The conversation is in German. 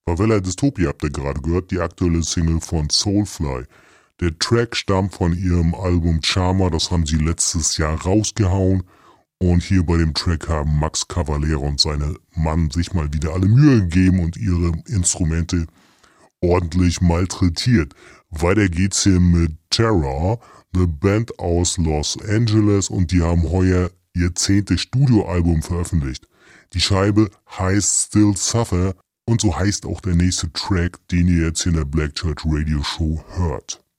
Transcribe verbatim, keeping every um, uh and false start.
Favela Dystopia habt ihr gerade gehört, die aktuelle Single von Soulfly. Der Track stammt von ihrem Album Charma, das haben sie letztes Jahr rausgehauen. Und hier bei dem Track haben Max Cavalera und seine Mann sich mal wieder alle Mühe gegeben und ihre Instrumente ordentlich malträtiert. Weiter geht's hier mit Terror, eine Band aus Los Angeles, und die haben heuer ihr zehntes Studioalbum veröffentlicht. Die Scheibe heißt Still Suffer und so heißt auch der nächste Track, den ihr jetzt hier in der Black Church Radio Show hört.